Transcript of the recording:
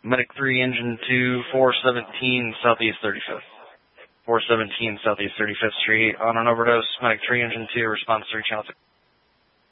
Medic 3, Engine 2, 417 Southeast 35th. 417 Southeast 35th Street on an overdose. Medic 3, Engine 2, response 3, channel 2.